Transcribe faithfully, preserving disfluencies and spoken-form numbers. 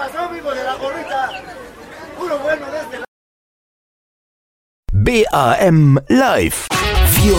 pasó, amigo de la gorrita? Puro bueno de este. B A M Live.